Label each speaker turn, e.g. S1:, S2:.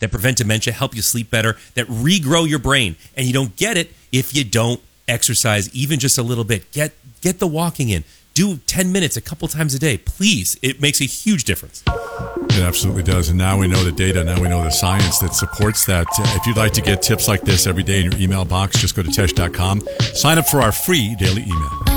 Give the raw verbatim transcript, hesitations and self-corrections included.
S1: that prevent dementia, help you sleep better, that regrow your brain. And you don't get it if you don't exercise even just a little bit. Get get the walking in. Do ten minutes a couple times a day. Please. It makes a huge difference.
S2: It absolutely does. And now we know the data. Now we know the science that supports that. Uh, if you'd like to get tips like this every day in your email box, just go to tesh dot com. Sign up for our free daily email.